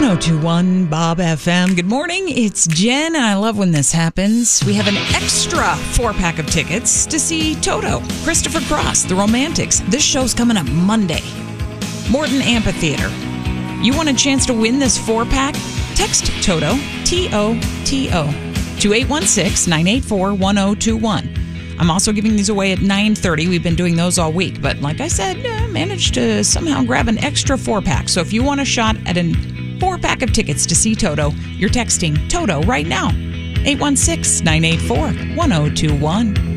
1021 Bob FM. Good morning, it's Jen, and I love when this happens. We have an extra 4-pack of tickets to see Toto, Christopher Cross, The Romantics. This show's coming up Monday. Morton Amphitheater. You want a chance to win this 4-pack? Text TOTO, T-O-T-O, to 816-984-1021. I'm also giving these away at 9:30. We've been doing those all week, but like I said, I managed to somehow grab an extra 4-pack. So if you want a shot at a 4-pack of tickets to see Toto, you're texting TOTO right now. 816-984-1021.